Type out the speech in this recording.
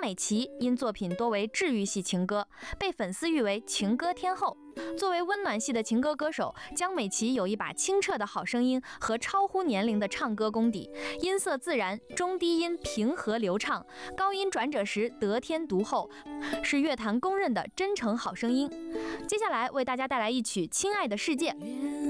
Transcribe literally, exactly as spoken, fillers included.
美琪因作品多为治愈系情歌，被粉丝誉为情歌天后。作为温暖系的情歌歌手，江美琪有一把清澈的好声音和超乎年龄的唱歌功底，音色自然，中低音平和流畅，高音转折时得天独厚，是乐坛公认的真诚好声音。接下来为大家带来一曲《亲爱的世界》。